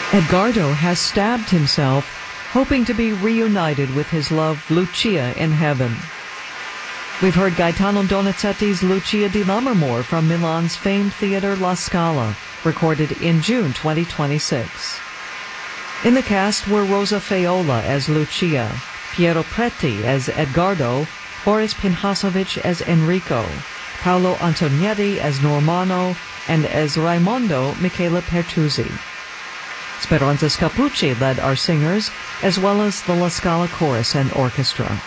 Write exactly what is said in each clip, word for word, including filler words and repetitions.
Edgardo has stabbed himself, hoping to be reunited with his love Lucia in heaven. We've heard Gaetano Donizetti's Lucia di Lammermoor from Milan's famed theater La Scala, recorded in June twenty twenty-six. In the cast were Rosa Faiola as Lucia, Piero Preti as Edgardo, Boris Pinhasovic as Enrico, Paolo Antonietti as Normanno, and as Raimondo, Michela Pertuzzi. Speranza Scapucci led our singers, as well as the La Scala Chorus and Orchestra.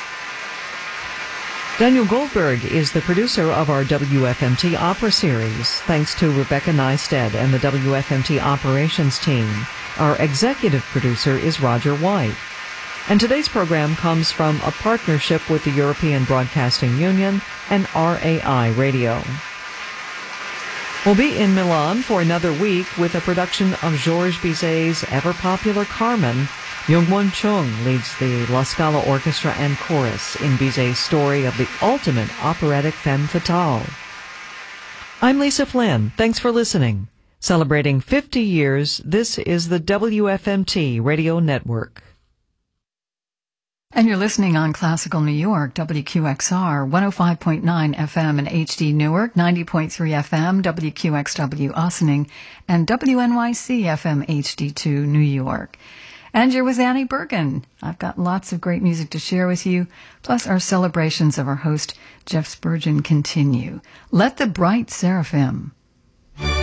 Daniel Goldberg is the producer of our W F M T Opera Series, thanks to Rebecca Neisted and the W F M T Operations team. Our executive producer is Roger White. And today's program comes from a partnership with the European Broadcasting Union and R A I Radio. We'll be in Milan for another week with a production of Georges Bizet's ever-popular Carmen. Youngwon Chung leads the La Scala Orchestra and Chorus in Bizet's story of the ultimate operatic femme fatale. I'm Lisa Flynn. Thanks for listening. Celebrating fifty years, this is the W F M T Radio Network. And you're listening on Classical New York, W Q X R, one oh five point nine F M in H D Newark, ninety point three F M, W Q X W Ossining, and W N Y C F M H D two New York. And you're with Annie Bergen. I've got lots of great music to share with you, plus our celebrations of our host, Jeff Spurgeon, continue. Let the Bright Seraphim.